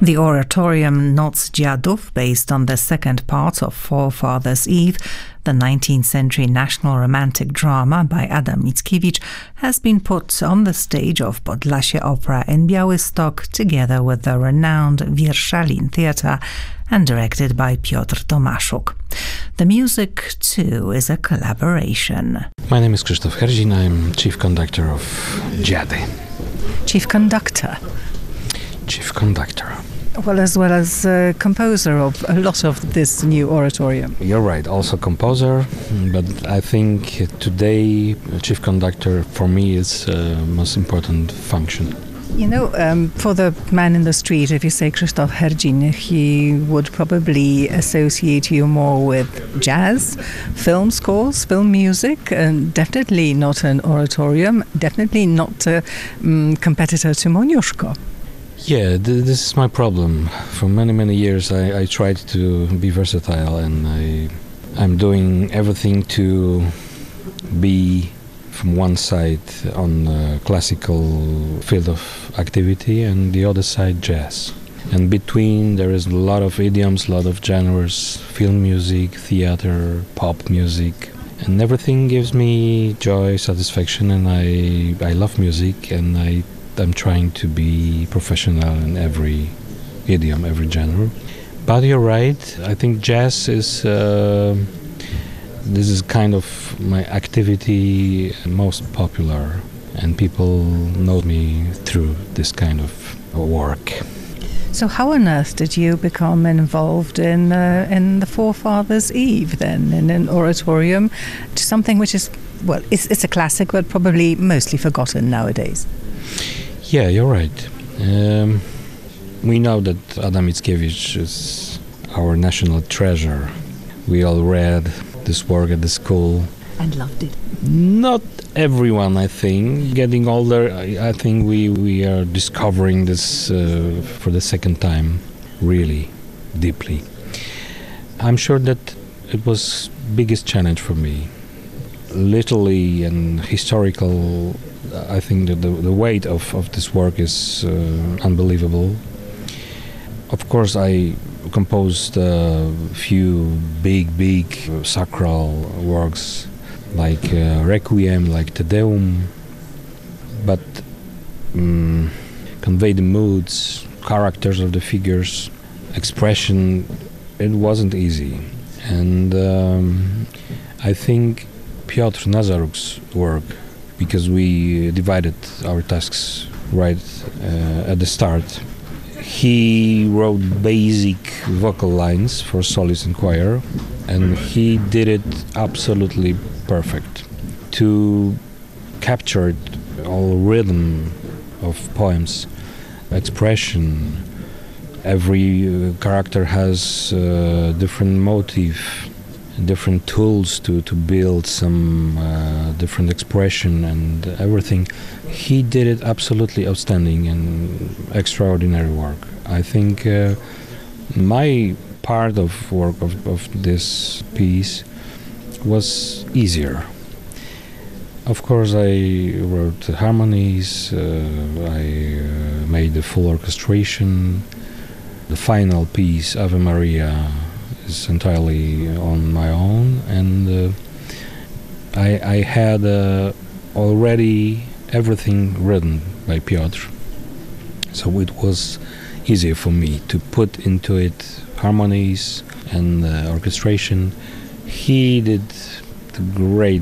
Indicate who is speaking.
Speaker 1: The oratorium Noc Dziadów, based on the second part of Forefathers' Eve, the 19th century national romantic drama by Adam Mickiewicz, has been put on the stage of Podlasie Opera in Białystok together with the renowned Wierszalin Theatre and directed by Piotr Tomaszuk. The music, too, is a collaboration.
Speaker 2: My name is Krzysztof Herdzin. I'm chief conductor of Dziady.
Speaker 1: Chief conductor?
Speaker 2: Chief conductor.
Speaker 1: Well as composer of a lot of this new oratorium.
Speaker 2: You're right, also composer, but I think today chief conductor for me is most important function.
Speaker 1: You know, for the man in the street, if you say Krzysztof Herdzin, he would probably associate you more with jazz, film scores, film music, and definitely not an oratorium, definitely not a competitor to Moniuszko.
Speaker 2: Yeah, this is my problem. For many years I tried to be versatile, and I'm doing everything to be from one side on the classical field of activity and the other side jazz. And between there is a lot of idioms, a lot of genres, film music, theater, pop music, and everything gives me joy, satisfaction, and I love music, and I'm trying to be professional in every idiom, every genre. But you're right, I think jazz is this is kind of my activity most popular, and people know me through this kind of work.
Speaker 1: So how on earth did you become involved in the Forefathers' Eve then, in an oratorium, something which is, well, it's a classic but probably mostly forgotten nowadays?
Speaker 2: Yeah, you're right. We know that Adam Mickiewicz is our national treasure. We all read this work at the school.
Speaker 1: And loved it.
Speaker 2: Not everyone, I think. Getting older, I think we are discovering this for the second time, really deeply. I'm sure that it was biggest challenge for me. Literally and historical, I think that the weight of this work is unbelievable. Of course, I composed a few big sacral works like Requiem, like Te Deum, but convey the moods, characters of the figures, expression, it wasn't easy. And I think Piotr Nazaruk's work, because we divided our tasks right at the start. He wrote basic vocal lines for soloist and choir, and he did it absolutely perfect. To capture all rhythm of poems, expression, every character has different motif, different tools to build some different expression and everything. He did it absolutely outstanding and extraordinary work. I think my part of work of this piece was easier. Of course, I wrote the harmonies, I made the full orchestration. The final piece, Ave Maria, is entirely on my own, and I had already everything written by Piotr, so it was easier for me to put into it harmonies and orchestration. He did the great